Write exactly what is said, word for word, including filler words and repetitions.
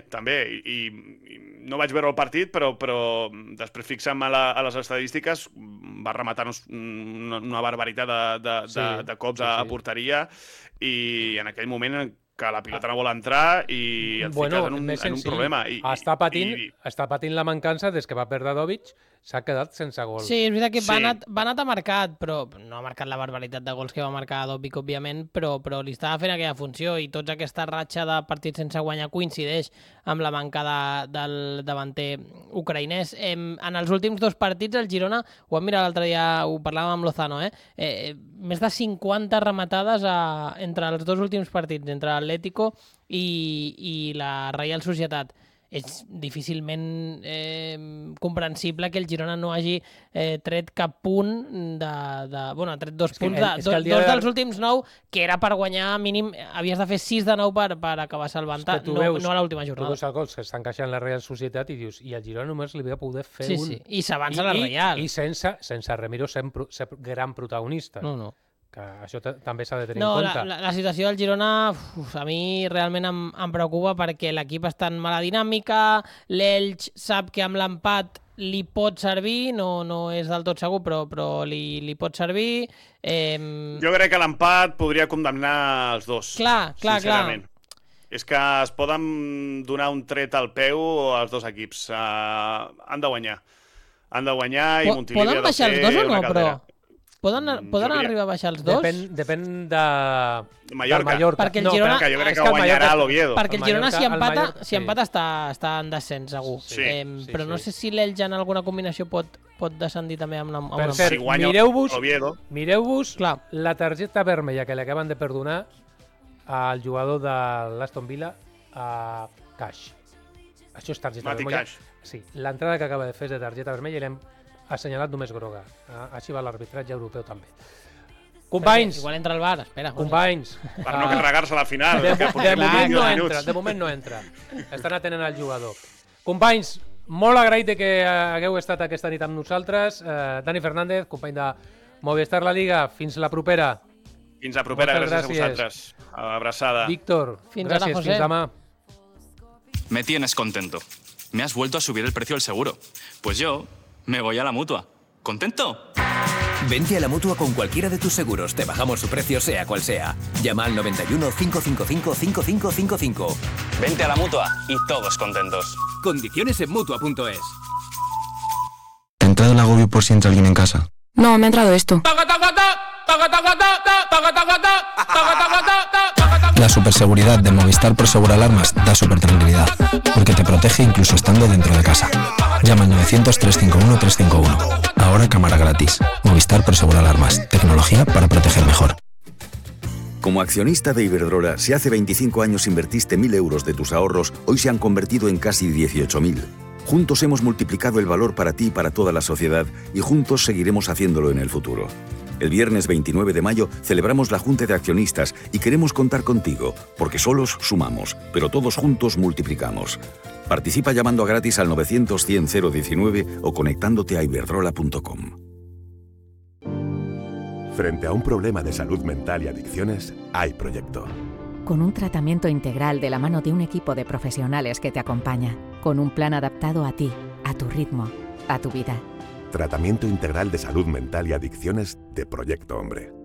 també. I, i no vaig veure el partit, però, però després fixant-me a, la, a les estadístiques va rematar una, una barbaritat de, de, sí, de, de cops sí, sí. a porteria i en aquell moment que la pilota no vol entrar i et bueno, fiques en un, en un problema. I, està, patint, i... està patint la mancança des que va perdre Dovic, s'ha quedat sense gol. Sí, és veritat que sí. va, anar, va anar a marcat, però no ha marcat la barbaritat de gols que va marcar Dovic, òbviament, però, però li estava fent aquella funció i tota aquesta ratxa de partits sense guanyar coincideix amb la manca de, del davanter ucraïnès. Eh, en els últims dos partits el Girona, ho vam mirar l'altre dia, ho parlàvem amb Lozano, eh? eh més de cinquanta rematades a, entre els dos últims partits, entre l'Atlético i, i la Reial Societat. És difícilment eh, comprensible que el Girona no hagi eh, tret cap punt de... de bueno, ha tret dos és punts, que, de, do, dos de... dels últims nou, que era per guanyar mínim, havies de fer sis de nou per, per acabar salvant-te, no, veus, no a l'última jornada. Tu veus el gols que està encaixant la Real Societat i dius, i el Girona només li va poder fer sí, un... Sí, i s'avança la Real. I, i sense, sense Ramiro ser, ser gran protagonista. No, no. Que això també s'ha de tenir no, en compte. La, la, la situació del Girona uf, a mi realment em, em preocupa perquè l'equip està en mala dinàmica, l'Elx sap que amb l'empat li pot servir, no, no és del tot segur, però, però li, li pot servir. Eh... Jo crec que l'empat podria condemnar els dos. Clar, clar, clar. És que es poden donar un tret al peu als dos equips. Uh, han de guanyar. Han de guanyar i Montilivi ha de fer una caldera. Poden baixar els dos o no, però? Poden, poden arribar a baixar els dos? Depèn, depèn de... Mallorca. Mallorca. Perquè el Girona... No, perquè jo crec que, que guanyarà l'Oviedo. Perquè el Girona, si empata, si empata està, està en descens, segur. Sí, eh, sí, però sí. no sé si l'Elx en alguna combinació pot, pot descendir també amb una... Amb per una... cert, si guanya mireu-vos mireu Clar. la targeta vermella que li acaben de perdonar al jugador de l'Aston Villa a Cash. Això és targeta Mati vermella. Cash. Sí, l'entrada que acaba de fer és de targeta vermella i l'hem assenyalat només groga. Així va l'arbitratge europeu també. Companys! Igual entra al bar, espera. José. Companys! Per no carregar-se a la final. De, de, de, moment no entra, de moment no entra. Estan atenent al jugador. Companys, molt agraït que hagueu estat aquesta nit amb nosaltres. Uh, Dani Fernández, company de Movistar La Liga. Fins la propera. Fins la propera, Moltes gràcies, gràcies a vosaltres. Abraçada. Víctor, fins gràcies, ara, José. Fins demà. Me tienes contento. Me has vuelto a subir el precio del seguro. Pues yo me voy a la Mutua. ¿Contento? Vente a la Mutua con cualquiera de tus seguros. Te bajamos su precio sea cual sea. Llama al noventa y uno, cinco cinco cinco, cinco cinco cinco cinco. Vente a la Mutua y todos contentos. Condiciones en Mutua punto es. ¿Te ha entrado el agobio por si entra alguien en casa? No, me ha entrado esto. La superseguridad de Movistar Prosegur Alarmas da super tranquilidad, porque te protege incluso estando dentro de casa. Llama al novecientos, trescientos cincuenta y uno, trescientos cincuenta y uno. Ahora cámara gratis. Movistar Prosegur Alarmas. Tecnología para proteger mejor. Como accionista de Iberdrola, si hace veinticinco años invertiste mil euros de tus ahorros, hoy se han convertido en casi dieciocho mil. Juntos hemos multiplicado el valor para ti y para toda la sociedad, y juntos seguiremos haciéndolo en el futuro. El viernes veintinueve de mayo celebramos la Junta de Accionistas y queremos contar contigo, porque solos sumamos, pero todos juntos multiplicamos. Participa llamando a gratis al novecientos, cien, cero diecinueve o conectándote a iberdrola punto com. Frente a un problema de salud mental y adicciones, hay proyecto. Con un tratamiento integral de la mano de un equipo de profesionales que te acompaña, con un plan adaptado a ti, a tu ritmo, a tu vida. Tratamiento integral de salud mental y adicciones de Proyecto Hombre.